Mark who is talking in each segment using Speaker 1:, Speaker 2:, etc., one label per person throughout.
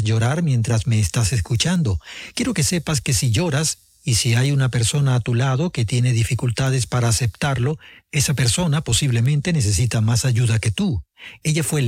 Speaker 1: puedas llorar mientras me estás escuchando. Quiero que sepas que si lloras, y si hay una persona a tu lado que tiene dificultades para aceptarlo, esa persona posiblemente necesita más ayuda que tú. Ella fue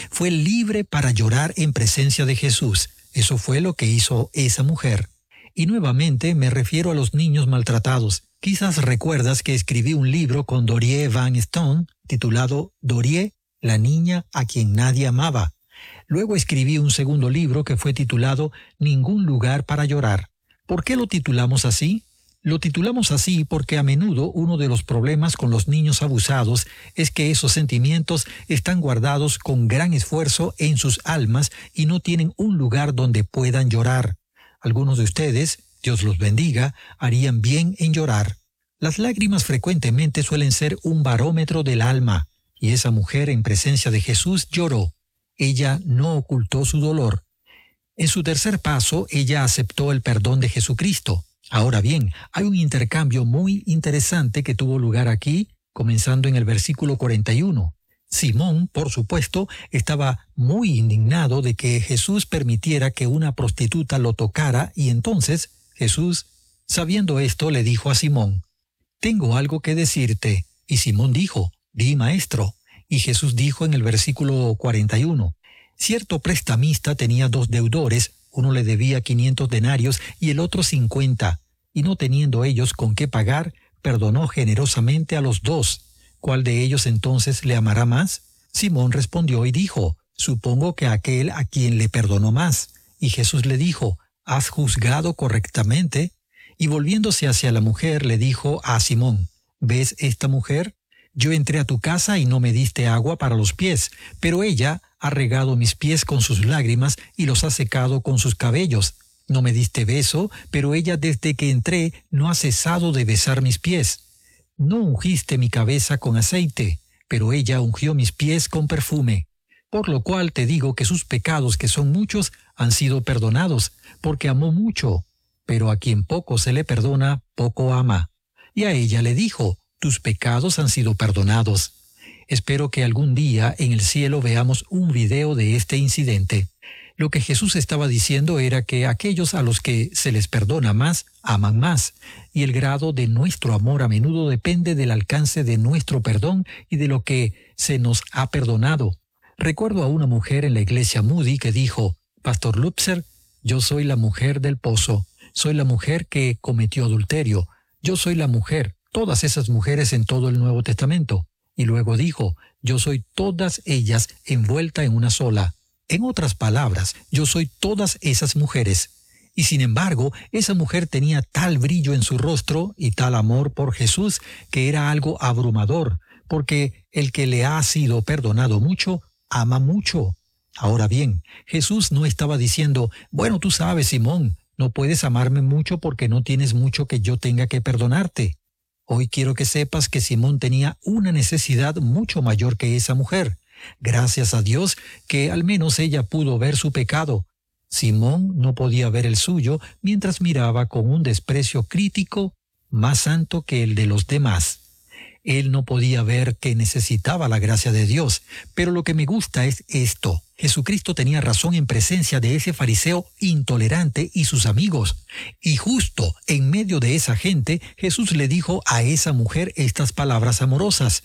Speaker 1: libre para llorar en presencia de Jesús. Eso fue lo que hizo esa mujer. Y nuevamente me refiero a los niños maltratados. Quizás recuerdas que escribí un libro con Dorier Van Stone titulado Dorier, la niña a quien nadie amaba. Luego escribí un segundo libro que fue titulado Ningún lugar para llorar. ¿Por qué lo titulamos así? Lo titulamos así porque a menudo uno de los problemas con los niños abusados es que esos sentimientos están guardados con gran esfuerzo en sus almas y no tienen un lugar donde puedan llorar. Algunos de ustedes, Dios los bendiga, harían bien en llorar. Las lágrimas frecuentemente suelen ser un barómetro del alma, y esa mujer en presencia de Jesús lloró. Ella no ocultó su dolor. En su tercer paso, ella aceptó el perdón de Jesucristo. Ahora bien, hay un intercambio muy interesante que tuvo lugar aquí, comenzando en el versículo 41. Simón, por supuesto, estaba muy indignado de que Jesús permitiera que una prostituta lo tocara, y entonces Jesús, sabiendo esto, le dijo a Simón: «Tengo algo que decirte». Y Simón dijo: «Di, maestro». Y Jesús dijo en el versículo 41, «Cierto prestamista tenía 2 deudores, uno le debía 500 denarios y el otro 50, y no teniendo ellos con qué pagar, perdonó generosamente a los 2. ¿Cuál de ellos entonces le amará más?» Simón respondió y dijo: «Supongo que aquel a quien le perdonó más». Y Jesús le dijo: «Has juzgado correctamente». Y volviéndose hacia la mujer, le dijo a Simón: «¿Ves esta mujer? Yo entré a tu casa y no me diste agua para los pies, pero ella ha regado mis pies con sus lágrimas y los ha secado con sus cabellos. No me diste beso, pero ella desde que entré no ha cesado de besar mis pies. No ungiste mi cabeza con aceite, pero ella ungió mis pies con perfume. Por lo cual te digo que sus pecados, que son muchos, han sido perdonados, porque amó mucho. Pero a quien poco se le perdona, poco ama». Y a ella le dijo: «Tus pecados han sido perdonados». Espero que algún día en el cielo veamos un video de este incidente. Lo que Jesús estaba diciendo era que aquellos a los que se les perdona más, aman más, y el grado de nuestro amor a menudo depende del alcance de nuestro perdón y de lo que se nos ha perdonado. Recuerdo a una mujer en la iglesia Moody que dijo: «Pastor Lutzer, yo soy la mujer del pozo, soy la mujer que cometió adulterio, yo soy la mujer, todas esas mujeres en todo el Nuevo Testamento». Y luego dijo: «Yo soy todas ellas envuelta en una sola». En otras palabras, yo soy todas esas mujeres. Y sin embargo, esa mujer tenía tal brillo en su rostro y tal amor por Jesús que era algo abrumador, porque el que le ha sido perdonado mucho, ama mucho. Ahora bien, Jesús no estaba diciendo: «Bueno, tú sabes, Simón, no puedes amarme mucho porque no tienes mucho que yo tenga que perdonarte». Hoy quiero que sepas que Simón tenía una necesidad mucho mayor que esa mujer. Gracias a Dios que al menos ella pudo ver su pecado. Simón no podía ver el suyo mientras miraba con un desprecio crítico más santo que el de los demás. Él no podía ver que necesitaba la gracia de Dios, pero lo que me gusta es esto. Jesucristo tenía razón en presencia de ese fariseo intolerante y sus amigos. Y justo en medio de esa gente, Jesús le dijo a esa mujer estas palabras amorosas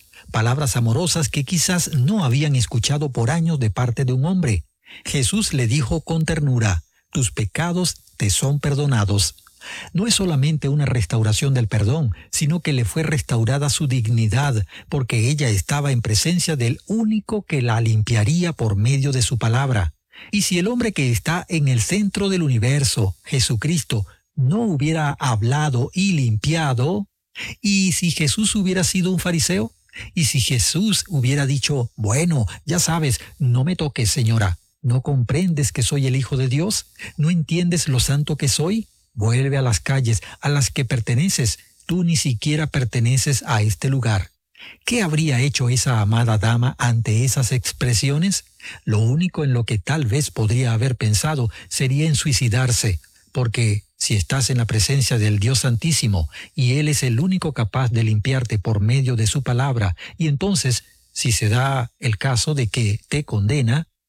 Speaker 1: que quizás no habían escuchado por años de parte de un hombre. Jesús le dijo con ternura: «Tus pecados te son perdonados». No es solamente una restauración del perdón, sino que le fue restaurada su dignidad, porque ella estaba en presencia del único que la limpiaría por medio de su palabra. Y si el hombre que está en el centro del universo, Jesucristo, no hubiera hablado y limpiado, ¿y si Jesús hubiera sido un fariseo? ¿Y si Jesús hubiera dicho: «Bueno, ya sabes, no me toques, señora, ¿no comprendes que soy el Hijo de Dios? ¿No entiendes lo santo que soy? Vuelve a las calles a las que perteneces, tú ni siquiera perteneces a este lugar». ¿Qué habría hecho esa amada dama ante esas expresiones? Lo único en lo que tal vez podría haber pensado sería en suicidarse, porque si estás en la presencia del Dios Santísimo y Él es el único capaz de limpiarte por medio de su palabra, y entonces, si se da el caso de que te condena,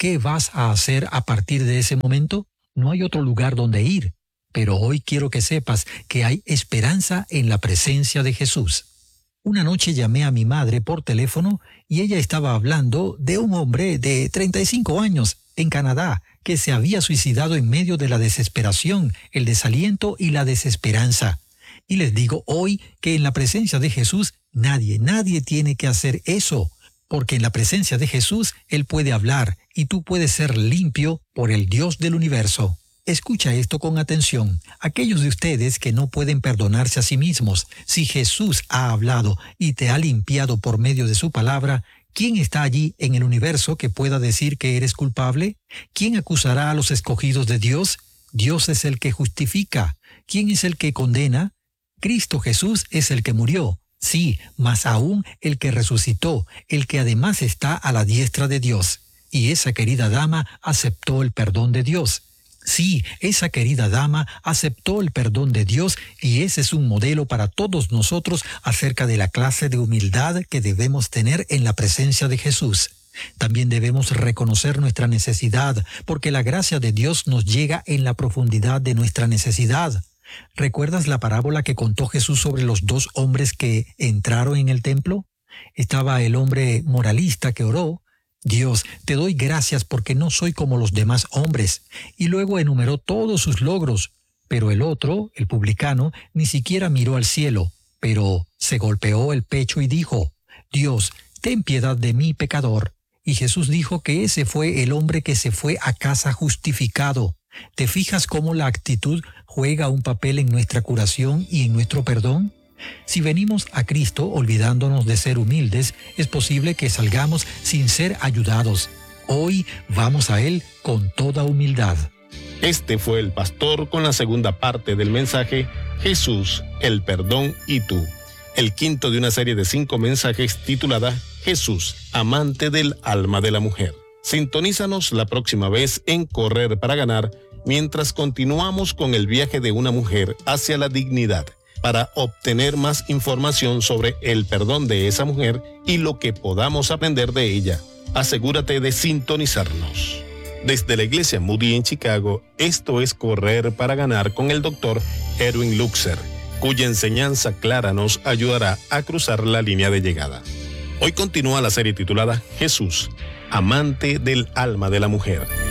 Speaker 1: ¿qué vas a hacer a partir de ese momento? No hay otro lugar donde ir. Pero hoy quiero que sepas que hay esperanza en la presencia de Jesús. Una noche llamé a mi madre por teléfono y ella estaba hablando de un hombre de 35 años en Canadá que se había suicidado en medio de la desesperación, el desaliento y la desesperanza. Y les digo hoy que en la presencia de Jesús nadie tiene que hacer eso, porque en la presencia de Jesús Él puede hablar y tú puedes ser limpio por el Dios del universo. Escucha esto con atención. Aquellos de ustedes que no pueden perdonarse a sí mismos, si Jesús ha hablado y te ha limpiado por medio de su palabra, ¿quién está allí en el universo que pueda decir que eres culpable? ¿Quién acusará a los escogidos de Dios? Dios es el que justifica. ¿Quién es el que condena? Cristo Jesús es el que murió. Sí, más aún el que resucitó, el que además está a la diestra de Dios. Y esa querida dama aceptó el perdón de Dios. Sí, esa querida dama aceptó el perdón de Dios y ese es un modelo para todos nosotros acerca de la clase de humildad que debemos tener en la presencia de Jesús. También debemos reconocer nuestra necesidad, porque la gracia de Dios nos llega en la profundidad de nuestra necesidad. ¿Recuerdas la parábola que contó Jesús sobre los dos hombres que entraron en el templo? Estaba el hombre moralista que oró: Dios, te doy gracias porque no soy como los demás hombres. Y luego enumeró todos sus logros. Pero el otro, el publicano, ni siquiera miró al cielo, pero se golpeó el pecho y dijo: Dios, ten piedad de mí, pecador. Y Jesús dijo que ese fue el hombre que se fue a casa justificado. ¿Te fijas cómo la actitud juega un papel en nuestra curación y en nuestro perdón? Si venimos a Cristo olvidándonos de ser humildes, es posible que salgamos sin ser ayudados. Hoy vamos a Él con toda humildad.
Speaker 2: Este fue el pastor con la segunda parte del mensaje Jesús, el perdón y tú. El quinto de una serie de 5 mensajes titulada Jesús, amante del alma de la mujer. Sintonízanos la próxima vez en Correr para Ganar, mientras continuamos con el viaje de una mujer hacia la dignidad, para obtener más información sobre el perdón de esa mujer y lo que podamos aprender de ella. Asegúrate de sintonizarnos. Desde la Iglesia Moody en Chicago, esto es Correr para Ganar con el Dr. Erwin Luxer, cuya enseñanza clara nos ayudará a cruzar la línea de llegada. Hoy continúa la serie titulada Jesús, amante del alma de la mujer.